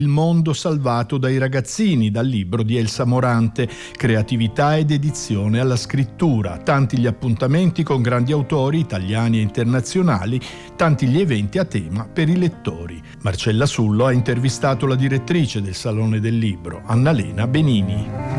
Il mondo salvato dai ragazzini, dal libro di Elsa Morante, creatività ed edizione alla scrittura, tanti gli appuntamenti con grandi autori italiani e internazionali, tanti gli eventi a tema per i lettori. Marcella Sullo ha intervistato la direttrice del Salone del Libro, Annalena Benini.